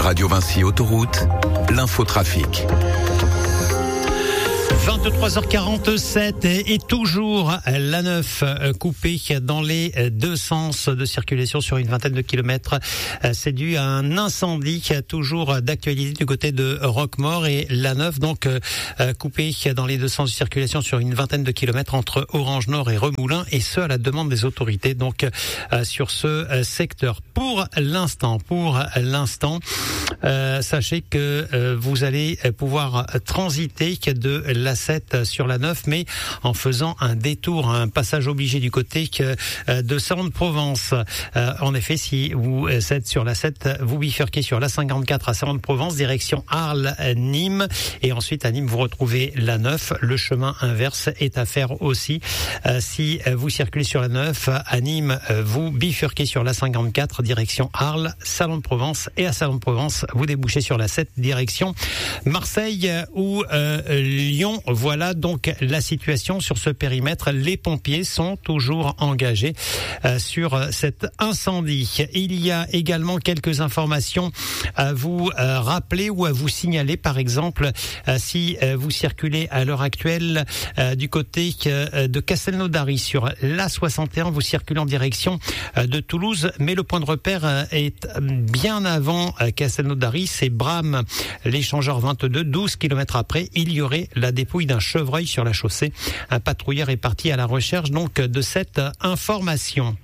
Radio Vinci Autoroute, l'infotrafic. 23h47 et toujours la 9 coupée dans les deux sens de circulation sur une vingtaine de kilomètres. C'est dû à un incendie toujours d'actualité du côté de Roquemaure et la 9 donc coupée dans les deux sens de circulation sur une vingtaine de kilomètres entre Orange Nord et Remoulins, et ce à la demande des autorités donc sur ce secteur. Pour l'instant, sachez que vous allez pouvoir transiter de la 7 sur la 9, mais en faisant un détour, un passage obligé du côté de Salon-de-Provence. En effet, si vous êtes sur la 7, vous bifurquez sur la 54 à Salon-de-Provence, direction Arles-Nîmes, et ensuite à Nîmes vous retrouvez la 9. Le chemin inverse est à faire aussi. Si vous circulez sur la 9, à Nîmes, vous bifurquez sur la 54, direction Arles, Salon-de-Provence, et à Salon-de-Provence, vous débouchez sur la 7, direction Marseille ou Lyon. Voilà donc la situation sur ce périmètre. Les pompiers sont toujours engagés sur cet incendie. Il y a également quelques informations à vous rappeler ou à vous signaler. Par exemple, si vous circulez à l'heure actuelle du côté de Castelnaudary sur l'A61, vous circulez en direction de Toulouse, mais le point de repère est bien avant Castelnaudary, c'est Bram, l'échangeur 22, 12 km après, il y aurait la dépouille d'un chevreuil sur la chaussée. Un patrouilleur est parti à la recherche donc de cette information.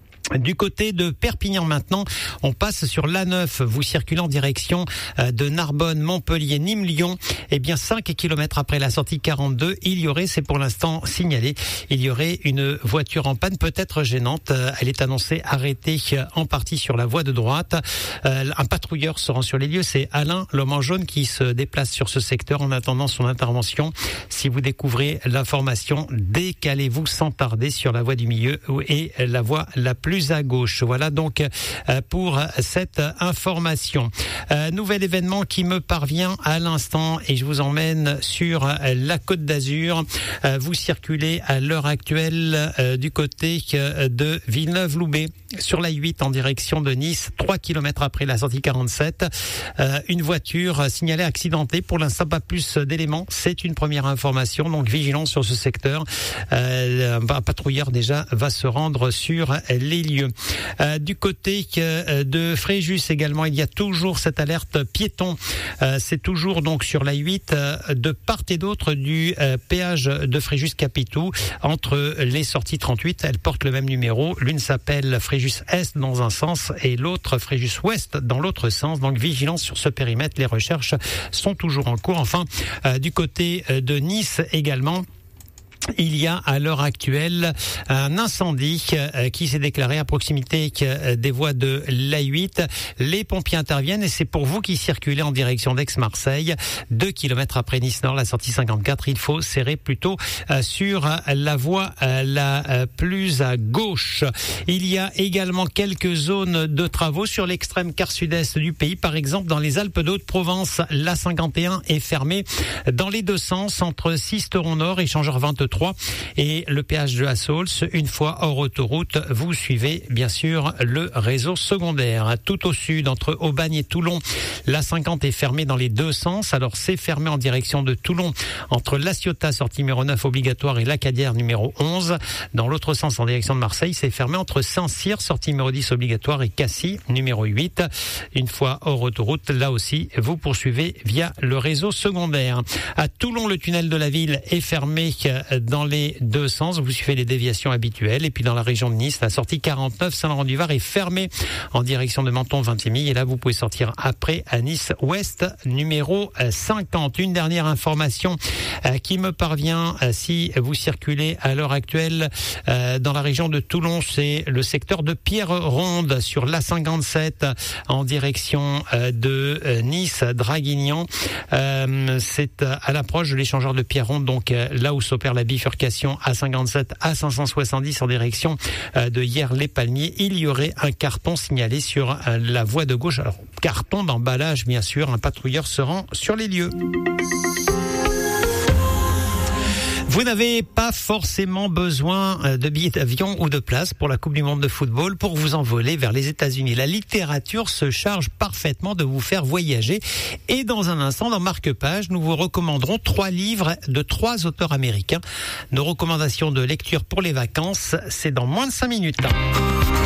Du côté de Perpignan maintenant, on passe sur l'A9, vous circulez en direction de Narbonne, Montpellier, Nîmes, Lyon. Eh bien 5 km après la sortie 42, il y aurait, c'est pour l'instant signalé, il y aurait une voiture en panne peut-être gênante. Elle est annoncée arrêtée en partie sur la voie de droite. Un patrouilleur se rend sur les lieux, c'est Alain, l'homme en jaune, qui se déplace sur ce secteur en attendant son intervention. Si vous découvrez l'information, décalez-vous sans tarder sur la voie du milieu et la voie la plus à gauche. Voilà donc pour cette information. Nouvel événement qui me parvient à l'instant et je vous emmène sur la Côte d'Azur. Vous circulez à l'heure actuelle du côté de Villeneuve-Loubet sur la 8 en direction de Nice, 3 km après la sortie 47. Une voiture signalée accidentée. Pour l'instant, pas plus d'éléments. C'est une première information, donc vigilance sur ce secteur. Un patrouilleur déjà va se rendre sur les lieux. Du côté de Fréjus également, il y a toujours cette alerte piéton. C'est toujours donc sur la 8 de part et d'autre du péage de Fréjus-Capitou entre les sorties 38. Elles portent le même numéro. L'une s'appelle Fréjus-Est dans un sens et l'autre Fréjus-Ouest dans l'autre sens. Donc vigilance sur ce périmètre. Les recherches sont toujours en cours. Enfin, du côté de Nice également, il y a à l'heure actuelle un incendie qui s'est déclaré à proximité des voies de l'A8. Les pompiers interviennent et c'est pour vous qui circulez en direction d'Aix-Marseille. 2 km après Nice-Nord, la sortie 54, il faut serrer plutôt sur la voie la plus à gauche. Il y a également quelques zones de travaux sur l'extrême quart sud-est du pays. Par exemple, dans les Alpes d'Haute-Provence, la 51 est fermée dans les deux sens entre Sisteron-Nord, échangeur 23, et le péage de Hassols. Une fois hors autoroute, vous suivez bien sûr le réseau secondaire. Tout au sud, entre Aubagne et Toulon, la 50 est fermée dans les deux sens. Alors c'est fermé en direction de Toulon entre La Ciotat, sortie numéro 9 obligatoire, et l'Acadière numéro 11. Dans l'autre sens, en direction de Marseille, c'est fermé entre Saint-Cyr, sortie numéro 10 obligatoire, et Cassis numéro 8. Une fois hors autoroute, là aussi, vous poursuivez via le réseau secondaire. À Toulon, le tunnel de la ville est fermé dans les deux sens. Vous suivez les déviations habituelles. Et puis dans la région de Nice, la sortie 49 Saint-Laurent-du-Var est fermée en direction de Menton-Vintimille. Et là, vous pouvez sortir après à Nice Ouest numéro 50. Une dernière information qui me parvient si vous circulez à l'heure actuelle dans la région de Toulon, c'est le secteur de Pierre-Ronde sur l'A57 en direction de Nice, Draguignan. C'est à l'approche de l'échangeur de Pierre-Ronde, donc là où s'opère la bifurcation A57 à 570 en direction de Hyères-les-Palmiers. Il y aurait un carton signalé sur la voie de gauche. Alors, carton d'emballage, bien sûr. Un patrouilleur se rend sur les lieux. Vous n'avez pas forcément besoin de billets d'avion ou de place pour la Coupe du Monde de football pour vous envoler vers les États-Unis. La littérature se charge parfaitement de vous faire voyager. Et dans un instant, dans Marque-Page, nous vous recommanderons 3 livres de 3 auteurs américains. Nos recommandations de lecture pour les vacances, c'est dans moins de 5 minutes.